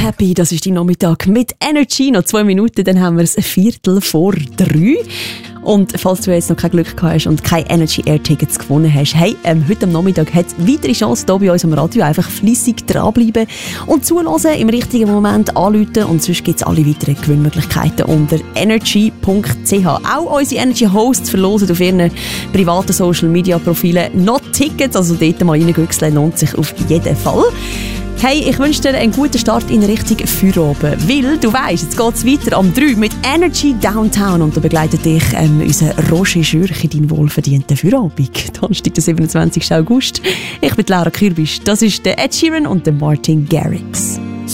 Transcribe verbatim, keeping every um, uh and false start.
Happy, das ist die Nachmittag mit Energy. Noch zwei Minuten, dann haben wir es ein Viertel vor drei. Und falls du jetzt noch kein Glück gehabt hast und keine Energy Air Tickets gewonnen hast, hey, ähm, heute am Nachmittag hat es weitere Chancen hier bei uns am Radio. Einfach fleissig dranbleiben und zuhören, im richtigen Moment anrufen. Und sonst gibt es alle weiteren Gewinnmöglichkeiten unter energy punkt c h. Auch unsere Energy Hosts verlosen auf ihren privaten Social Media Profilen noch Tickets. Also dort mal reingüchseln, lohnt sich auf jeden Fall. Hey, ich wünsche dir einen guten Start in Richtung Feierabend, weil du weisst, jetzt geht es weiter am drei mit Energy Downtown und da begleitet dich ähm, unser Roger Schürch in deinen wohlverdienten Feierabend. Donnerstag, der siebenundzwanzigsten August. Ich bin Laura Kürbisch, das ist der Ed Sheeran und der Martin Garrix.